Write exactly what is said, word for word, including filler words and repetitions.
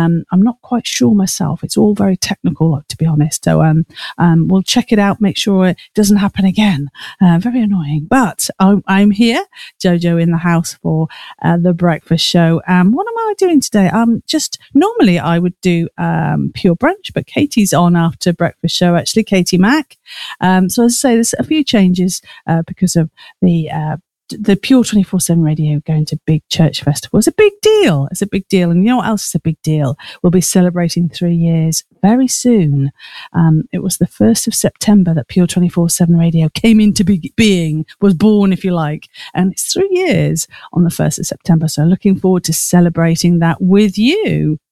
Um, I'm not quite sure myself. It's all very technical, to be honest. So um, um, we'll check it out, make sure it doesn't happen again. Uh, very annoying. But I'm, I'm here, Jojo in the house for uh, the breakfast show. Um, what am I doing today? Um, just normally I would do um, Pure Brunch, but Katie's on after breakfast show, actually, Katie Mack. Um, so as I say, there's a few changes uh, because of the uh, the Pure twenty-four seven radio going to Big Church Festival. It's a big deal. It's a big deal. And you know what else is a big deal? We'll be celebrating three years very soon. Um, it was the first of September that Pure twenty-four seven radio came into be- being, was born, if you like. And it's three years on the first of September. So looking forward to celebrating that with you.